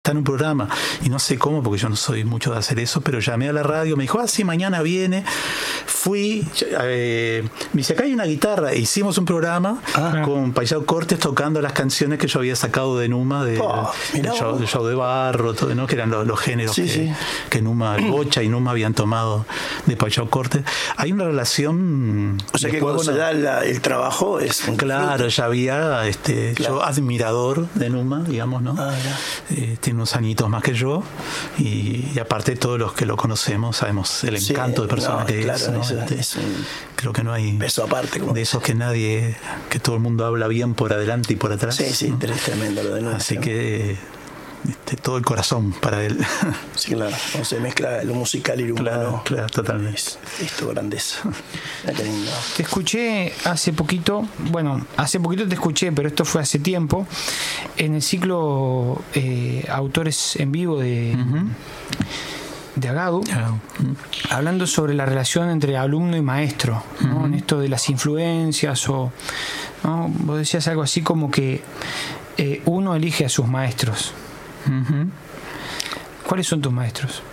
en un programa, y no sé cómo, porque yo no soy mucho de hacer eso, pero llamé a la radio, me dijo, sí, mañana viene. Fui, me dice, acá hay una guitarra, e hicimos un programa con Payao Cortes tocando las canciones que yo había sacado de Numa, del show de Barro, todo, ¿no? Que eran los géneros que Numa, Bocha y Numa habían tomado de Payao Cortes. Hay una relación... O sea, que cuando se da el trabajo es... Claro, ya había, yo admirador de Numa, digamos, ¿no? Tiene unos añitos más que yo, y aparte todos los que lo conocemos sabemos el encanto de persona que es, ¿no? Creo que no hay eso aparte, de esos que todo el mundo habla bien por adelante y por atrás. ¿no? Tremendo lo de Numa. Así que todo el corazón para él. Sí, claro, no se mezcla lo musical y lo humano. Claro, totalmente. Es tu grandeza. Te escuché hace poquito te escuché, pero esto fue hace tiempo, en el ciclo Autores en Vivo de Agadu, hablando sobre la relación entre alumno y maestro, ¿no? En esto de las influencias, ¿no? Vos decías algo así como que uno elige a sus maestros. ¿Cuáles son tus maestros?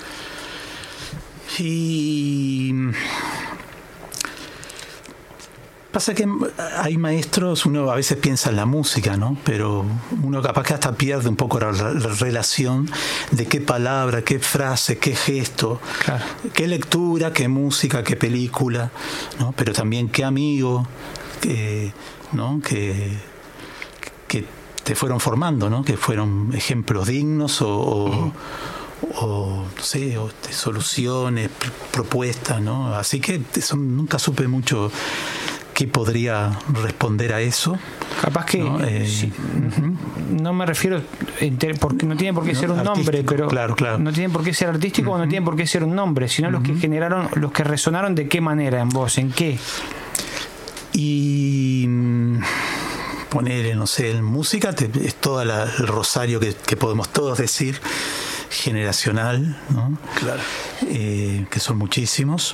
Y pasa que hay maestros, uno a veces piensa en la música, ¿no? Pero uno capaz que hasta pierde un poco la relación de qué palabra, qué frase, qué gesto, qué lectura, qué música, qué película, ¿no? Pero también qué amigo, ¿no? que te fueron formando, ¿no? Que fueron ejemplos dignos o no sé, soluciones, propuestas, ¿no? Así que nunca supe mucho qué podría responder a eso. Capaz que no me refiero porque no tiene por qué ser un nombre, pero claro. No tiene por qué ser artístico, o no tiene por qué ser un nombre, sino los que generaron, los que resonaron, de qué manera en vos, en qué. Y poner, no sé, en música es todo el rosario que podemos todos decir, generacional, ¿no? Claro. Que son muchísimos.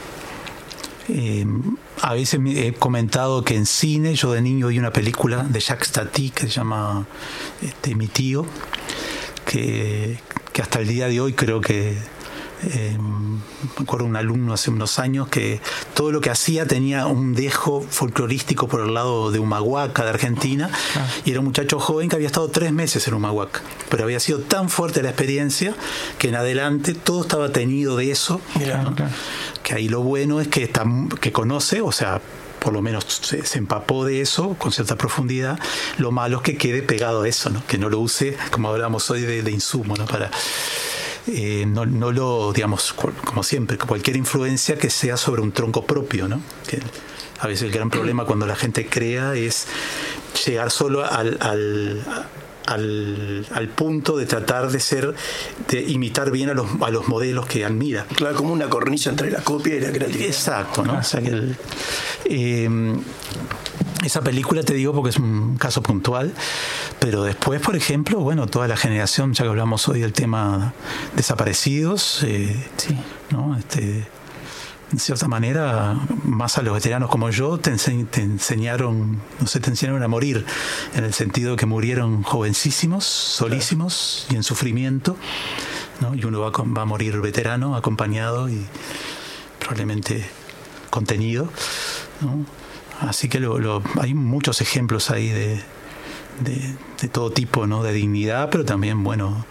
A veces he comentado que en cine, yo de niño vi una película de Jacques Tati que se llama Mi tío, que hasta el día de hoy creo que me acuerdo de un alumno hace unos años que todo lo que hacía tenía un dejo folclorístico por el lado de Humahuaca, de Argentina, y era un muchacho joven que había estado 3 meses en Humahuaca, pero había sido tan fuerte la experiencia que en adelante todo estaba teñido de eso, ¿no? Que ahí lo bueno es que conoce, o sea, por lo menos se empapó de eso con cierta profundidad. Lo malo es que quede pegado a eso, ¿no? Que no lo use, como hablamos hoy, de insumo, ¿no? Para no lo, digamos, como siempre, cualquier influencia que sea sobre un tronco propio, ¿no? Que a veces el gran problema cuando la gente crea es llegar solo al punto de tratar de imitar bien a los modelos que admira. Claro, como una cornisa entre la copia y la creatividad. Exacto, ¿no? O sea que esa película te digo porque es un caso puntual, pero después, por ejemplo, bueno, toda la generación, ya que hablamos hoy del tema desaparecidos, ¿no? En cierta manera, más a los veteranos como yo, te enseñaron a morir, en el sentido de que murieron jovencísimos, solísimos y en sufrimiento, ¿no? Y uno va a morir veterano, acompañado y probablemente contenido, ¿no? Así que hay muchos ejemplos ahí de todo tipo, ¿no? De dignidad, pero también, bueno,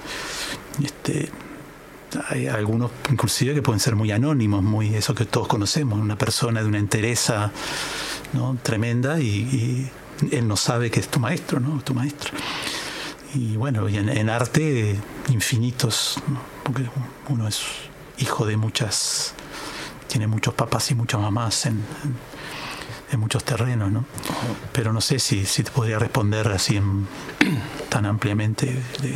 hay algunos inclusive que pueden ser muy anónimos, muy eso que todos conocemos, una persona de una entereza, ¿no? Tremenda, y él no sabe que es tu maestro, ¿no? Tu maestro. Y bueno, y en arte infinitos, ¿no? Porque uno es hijo de tiene muchos papás y muchas mamás en muchos terrenos, ¿no? Pero no sé si te podría responder así tan ampliamente de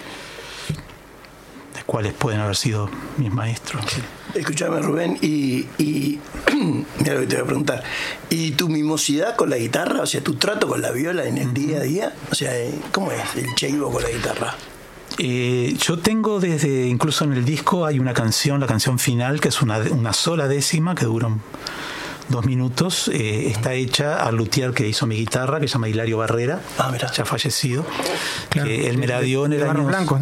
cuáles pueden haber sido mis maestros. Escúchame, Rubén, y mira lo que te voy a preguntar. ¿Y tu mimosidad con la guitarra? O sea, tu trato con la viola en el día a día. O sea, ¿cómo es el cheibo con la guitarra? Yo tengo incluso en el disco hay una canción, la canción final, que es una sola décima que dura 2 minutos, está hecha al luthier que hizo mi guitarra, que se llama Hilario Barrera, Mirá. ya fallecido, Claro, que él me la dio en el de Barros año... Blancos,